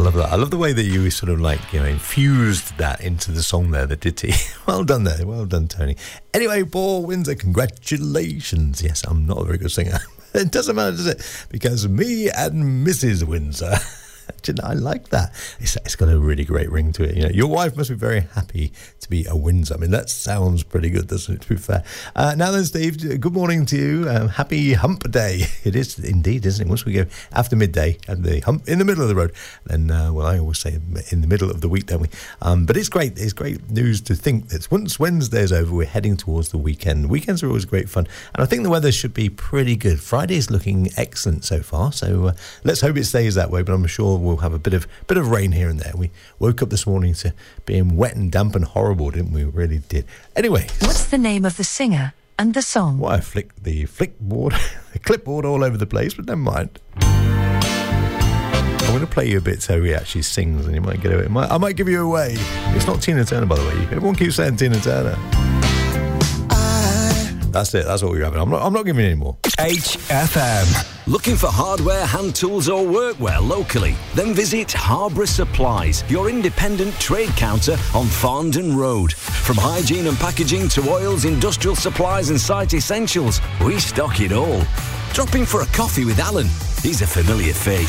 love that. I love the way that you sort of infused that into the song there, the ditty. Well done there. Well done, Tony. Anyway, Paul Windsor, congratulations. Yes, I'm not a very good singer. It doesn't matter, does it? Because me and Mrs. Windsor... I like that. It's got a really great ring to it. Your wife must be very happy to be a Windsor. I mean, that sounds pretty good, doesn't it, to be fair? Now then, Steve, good morning to you. Happy hump day. It is indeed, isn't it? Once we go after midday and the hump in the middle of the road, then, I always say in the middle of the week, don't we? But it's great. It's great news to think that once Wednesday's over, we're heading towards the weekend. Weekends are always great fun. And I think the weather should be pretty good. Friday's looking excellent so far. So let's hope it stays that way. But I'm sure we'll have a bit of rain here and there. We woke up this morning to being wet and damp and horrible, didn't we? We really did. Anyway, what's the name of the singer and the song? Well, I flicked the clipboard all over the place, but never mind. I'm going to play you a bit so he actually sings, and you might get it. I might give you away. It's not Tina Turner, by the way. Everyone keeps saying Tina Turner. That's it. That's what we're having. I'm not giving you any more. HFM. Looking for hardware, hand tools or workwear locally? Then visit Harborough Supplies, your independent trade counter on Farndon Road. From hygiene and packaging to oils, industrial supplies and site essentials, we stock it all. Drop in for a coffee with Alan. He's a familiar face.